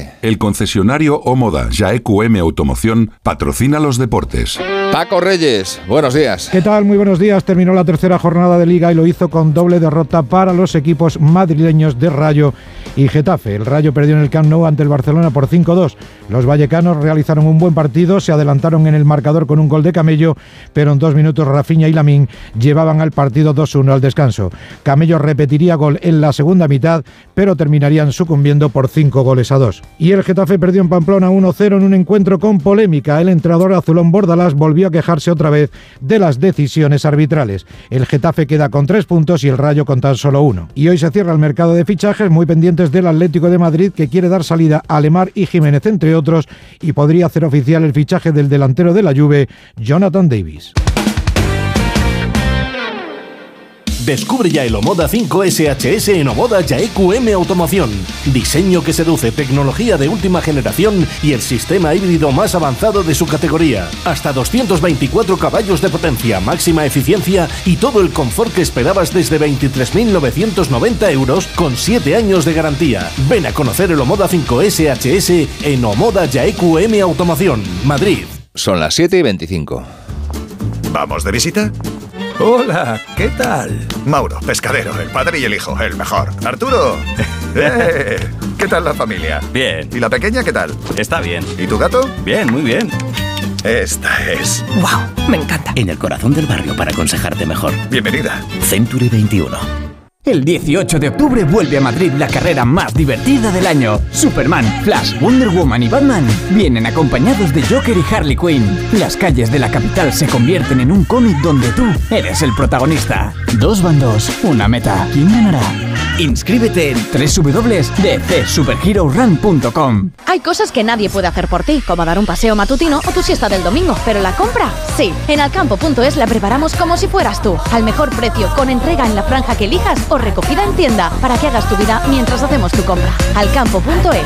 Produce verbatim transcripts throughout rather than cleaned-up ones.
Getafe. El concesionario Omoda Ya E Q M Automoción patrocina los deportes. Paco Reyes, buenos días. ¿Qué tal? Muy buenos días. Terminó la tercera jornada de Liga y lo hizo con doble derrota para los equipos madrileños de Rayo y Getafe. El Rayo perdió en el Camp Nou ante el Barcelona por cinco dos. Los vallecanos realizaron un buen partido, se adelantaron en el marcador con un gol de Camello, pero en dos minutos Rafinha y Lamine llevaban al partido dos uno al descanso. Camello repetiría gol en la segunda mitad, pero terminarían sucumbiendo por cinco goles a dos. Y el Getafe perdió en Pamplona uno cero en un encuentro con polémica. El entrenador azulón Bordalás volvió a quejarse otra vez de las decisiones arbitrales. El Getafe queda con tres puntos y el Rayo con tan solo uno. Y hoy se cierra el mercado de fichajes, muy pendientes del Atlético de Madrid, que quiere dar salida a Lemar y Jiménez, entre otros, y podría hacer oficial el fichaje del delantero de la Juve, Jonathan Davis. Descubre ya el Omoda cinco S H S en Omoda Ya E Q M Automoción. Diseño que seduce, tecnología de última generación y el sistema híbrido más avanzado de su categoría. Hasta doscientos veinticuatro caballos de potencia, máxima eficiencia y todo el confort que esperabas desde veintitrés mil novecientos noventa euros con siete años de garantía. Ven a conocer el Omoda cinco S H S en Omoda Ya E Q M Automoción, Madrid. Son las siete y veinticinco. ¿Vamos de visita? Hola, ¿qué tal? Mauro, pescadero, el padre y el hijo, el mejor. Arturo, ¡eh! ¿Qué tal la familia? Bien. ¿Y la pequeña qué tal? Está bien. ¿Y tu gato? Bien, muy bien. Esta es. ¡Wow! Me encanta. En el corazón del barrio para aconsejarte mejor. Bienvenida. Century veintiuno. El dieciocho de octubre vuelve a Madrid la carrera más divertida del año. Superman, Flash, Wonder Woman y Batman vienen acompañados de Joker y Harley Quinn. Las calles de la capital se convierten en un cómic donde tú eres el protagonista. Dos bandos, una meta. ¿Quién ganará? Inscríbete en doble u doble u doble u punto d c superhero run punto com. Hay cosas que nadie puede hacer por ti, como dar un paseo matutino o tu siesta del domingo, pero la compra, sí. En alcampo punto es la preparamos como si fueras tú, al mejor precio, con entrega en la franja que elijas o recogida en tienda, para que hagas tu vida mientras hacemos tu compra. alcampo punto es.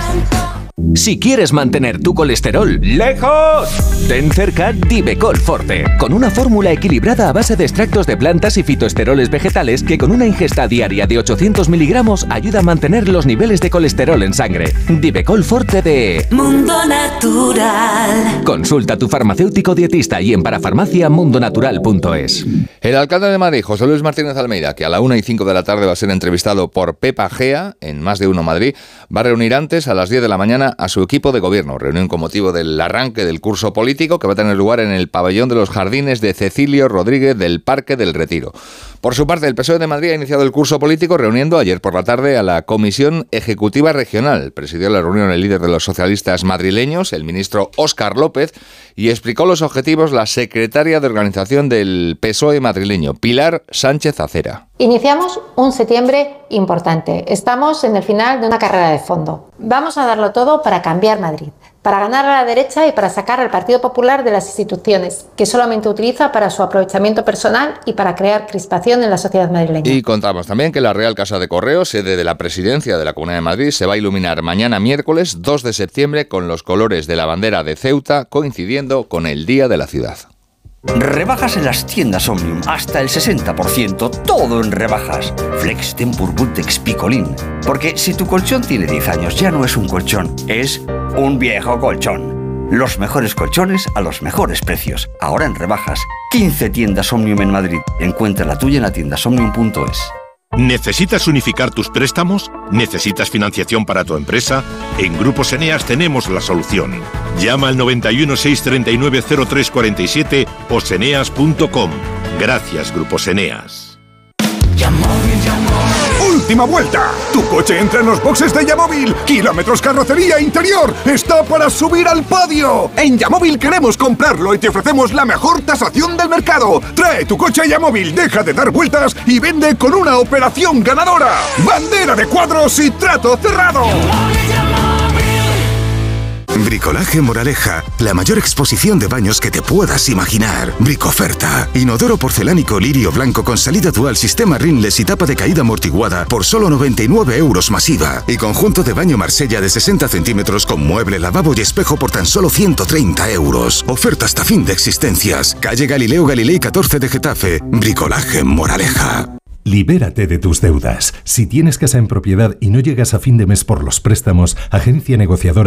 Si quieres mantener tu colesterol lejos, ten cerca Divecol Forte, con una fórmula equilibrada a base de extractos de plantas y fitoesteroles vegetales que con una ingesta diaria de ochocientos miligramos ayuda a mantener los niveles de colesterol en sangre. Divecol Forte de Mundo Natural. Consulta a tu farmacéutico dietista y en parafarmacia mundonatural punto es. El alcalde de Madrid, José Luis Martínez Almeida, que a la una y cinco de la tarde va a ser entrevistado por Pepa Gea en Más de Uno Madrid, va a reunir antes a las diez de la mañana a su equipo de gobierno, reunión con motivo del arranque del curso político que va a tener lugar en el pabellón de los jardines de Cecilio Rodríguez del Parque del Retiro. Por su parte, el P S O E de Madrid ha iniciado el curso político reuniendo ayer por la tarde a la Comisión Ejecutiva Regional. Presidió la reunión el líder de los socialistas madrileños, el ministro Óscar López, y explicó los objetivos la secretaria de organización del P S O E madrileño, Pilar Sánchez Acera. Iniciamos un septiembre importante. Estamos en el final de una carrera de fondo. Vamos a darlo todo para cambiar Madrid, para ganar a la derecha y para sacar al Partido Popular de las instituciones, que solamente utiliza para su aprovechamiento personal y para crear crispación en la sociedad madrileña. Y contamos también que la Real Casa de Correos, sede de la Presidencia de la Comunidad de Madrid, se va a iluminar mañana miércoles dos de septiembre con los colores de la bandera de Ceuta, coincidiendo con el Día de la Ciudad. Rebajas en las tiendas Omnium, hasta el sesenta por ciento, todo en rebajas. Flex, Tempur, Bultex, Picolín. Porque si tu colchón tiene diez años, ya no es un colchón, es un viejo colchón. Los mejores colchones a los mejores precios. Ahora en rebajas. quince tiendas Omnium en Madrid. Encuentra la tuya en la tienda omnium punto es. ¿Necesitas unificar tus préstamos? ¿Necesitas financiación para tu empresa? En Grupos Eneas tenemos la solución. Llama al noventa y uno, seiscientos treinta y nueve, cero tres cuarenta y siete o seneas punto com. Gracias, Grupos Eneas. ¡Última vuelta! Tu coche entra en los boxes de Yamóvil. Kilómetros carrocería interior. ¡Está para subir al podio! En Yamóvil queremos comprarlo y te ofrecemos la mejor tasación del mercado. Trae tu coche a Yamóvil, deja de dar vueltas y vende con una operación ganadora. Bandera de cuadros y trato cerrado. Bricolaje Moraleja, la mayor exposición de baños que te puedas imaginar. Bricoferta, inodoro porcelánico lirio blanco con salida dual, sistema rinless y tapa de caída amortiguada por solo noventa y nueve euros masiva. Y conjunto de baño Marsella de sesenta centímetros con mueble, lavabo y espejo por tan solo ciento treinta euros. Oferta hasta fin de existencias. Calle Galileo Galilei catorce de Getafe. Bricolaje Moraleja. Libérate de tus deudas. Si tienes casa en propiedad y no llegas a fin de mes por los préstamos, Agencia Negociadora